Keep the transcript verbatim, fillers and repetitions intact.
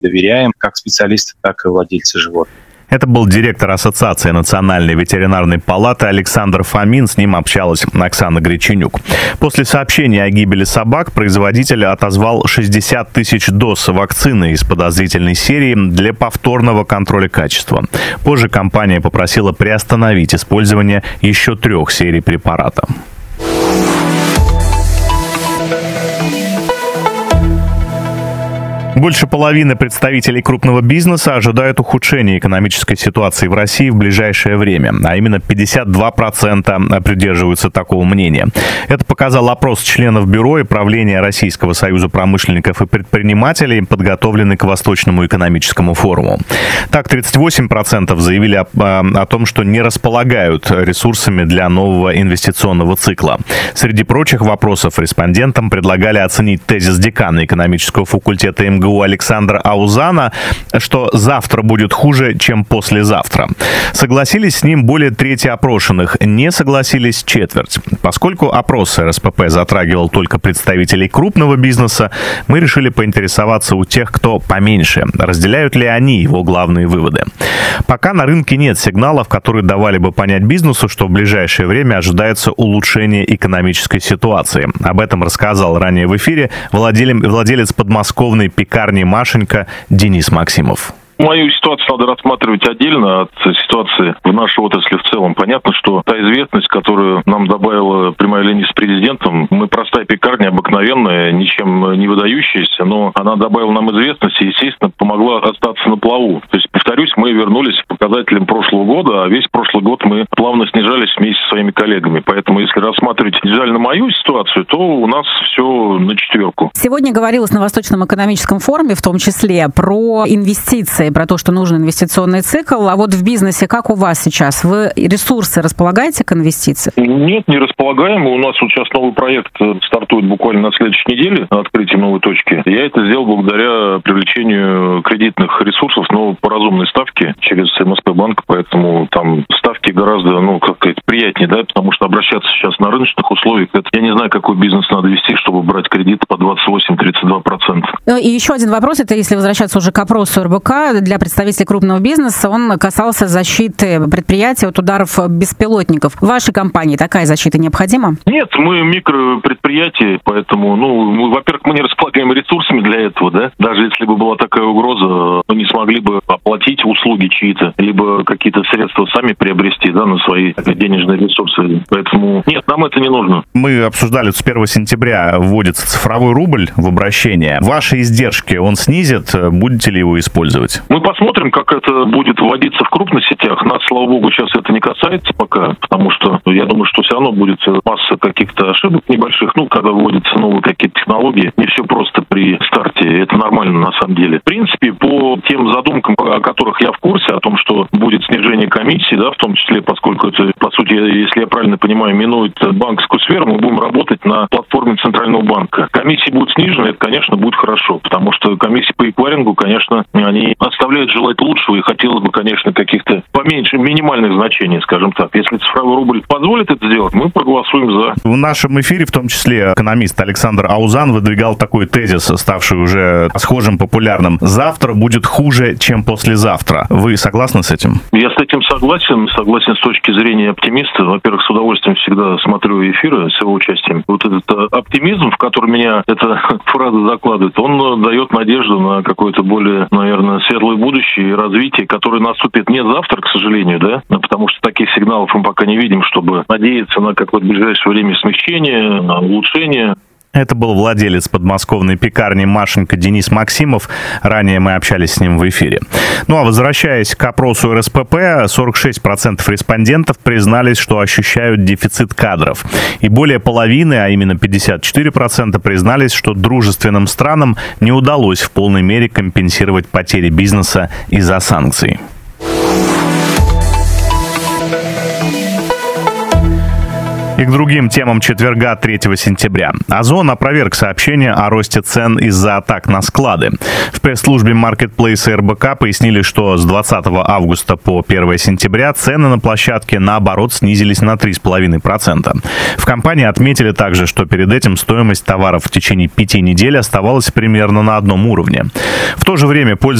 доверяем, как специалисты, так и владельцы животных. Это был директор Ассоциации национальной ветеринарной палаты Александр Фомин. С ним общалась Оксана Греченюк. После сообщения о гибели собак производитель отозвал шестьдесят тысяч доз вакцины из подозрительной серии для повторного контроля качества. Позже компания попросила приостановить использование еще трех серий препарата. Больше половины представителей крупного бизнеса ожидают ухудшения экономической ситуации в России в ближайшее время, а именно пятьдесят два процента придерживаются такого мнения. Это показал опрос членов бюро и правления Российского союза промышленников и предпринимателей, подготовленный к Восточному экономическому форуму. Так, тридцать восемь процентов заявили о, о том, что не располагают ресурсами для нового инвестиционного цикла. Среди прочих вопросов респондентам предлагали оценить тезис декана экономического факультета эм гэ у Александра Аузана, что завтра будет хуже, чем послезавтра. Согласились с ним более трети опрошенных, не согласились четверть. Поскольку опрос эр эс пэ пэ затрагивал только представителей крупного бизнеса, мы решили поинтересоваться у тех, кто поменьше, разделяют ли они его главные выводы. Пока на рынке нет сигналов, которые давали бы понять бизнесу, что в ближайшее время ожидается улучшение экономической ситуации. Об этом рассказал ранее в эфире владелец подмосковной пекарни «Машенька» Денис Максимов. Мою ситуацию надо рассматривать отдельно от ситуации в нашей отрасли в целом. Понятно, что та известность, которую нам добавила прямая линия с президентом, мы простая пекарня, обыкновенная, ничем не выдающаяся, но она добавила нам известности и, естественно, помогла остаться на плаву. То есть, повторюсь, мы вернулись к показателям прошлого года, а весь прошлый год мы плавно снижались вместе со своими коллегами. Поэтому, если рассматривать индивидуально мою ситуацию, то у нас все на четверку. Сегодня говорилось на Восточном экономическом форуме, в том числе, про инвестиции, про то, что нужен инвестиционный цикл. А вот в бизнесе как у вас сейчас? Вы ресурсы располагаете к инвестициям? Нет, не располагаем. У нас вот сейчас новый проект стартует буквально на следующей неделе, открытие новой точки. Я это сделал благодаря привлечению кредитных ресурсов, но по разумной ставке через эм эс пэ банк, поэтому там ставки гораздо, ну, как сказать, приятнее, да, потому что обращаться сейчас на рыночных условиях, это, я не знаю, какой бизнес надо вести, чтобы брать кредит по двадцать восемь - тридцать два процента. И еще один вопрос, это если возвращаться уже к опросу эр бэ ка, для представителей крупного бизнеса, он касался защиты предприятий от ударов беспилотников. В вашей компании такая защита необходима? Нет, мы микропредприятие, поэтому, ну, мы, во-первых, мы не располагаем ресурсами для этого, да. Даже если бы была такая угроза, мы не смогли бы оплатить услуги чьи-то, либо какие-то средства сами приобрести, да, на свои денежные ресурсы. Поэтому нет, нам это не нужно. Мы обсуждали, с первого сентября вводится цифровой рубль в обращение. Ваши издержки он снизит? Будете ли его использовать? Мы посмотрим, как это будет вводиться в крупных сетях. Нас, слава богу, сейчас это не касается пока, потому что я думаю, что все равно будет масса каких-то ошибок небольших. Ну, когда вводятся новые какие-то технологии, не все просто при старте. Это нормально на самом деле. В принципе, по тем задумкам, о которых я в курсе, о том, что будет снижение комиссии, да, в том числе, поскольку это, по сути, если я правильно понимаю, минует банковскую сферу, мы будем работать на платформе Центрального банка. Комиссии будут снижены, это, конечно, будет хорошо, потому что комиссии по эквайрингу, конечно, они оставляют желать лучшего, и хотелось бы, конечно, каких-то поменьше, минимальных значений, скажем так. Если цифровой рубль позволит это сделать, мы проголосуем за. В нашем эфире, в том числе, экономист Александр Аузан выдвигал такой тезис, ставший уже схожим, популярным. Завтра будет хуже, чем послезавтра. Вы согласны с этим? Я с этим согласен. Согласен с точки зрения оптимиста. Во-первых, с удовольствием всегда смотрю эфиры с его участием. Вот этот оптимизм, в который меня эта фраза закладывает, он дает надежду на какое-то более, наверное, светлое будущее и развитие, которое наступит не завтра, к сожалению, да, потому что таких сигналов мы пока не видим, чтобы надеяться на какое-то ближайшее время смягчение, на улучшение. Это был владелец подмосковной пекарни «Машенька» Денис Максимов. Ранее мы общались с ним в эфире. Ну а возвращаясь к опросу эр эс пэ пэ, сорок шесть процентов респондентов признались, что ощущают дефицит кадров. И более половины, а именно пятьдесят четыре процента, признались, что дружественным странам не удалось в полной мере компенсировать потери бизнеса из-за санкций. И к другим темам четверга, третьего сентября. Озон опроверг сообщение о росте цен из-за атак на склады. В пресс-службе маркетплейса эр бэ ка пояснили, что с двадцатого августа по первое сентября цены на площадке, наоборот, снизились на три целых пять десятых процента. В компании отметили также, что перед этим стоимость товаров в течение пяти недель оставалась примерно на одном уровне. В то же время пользователи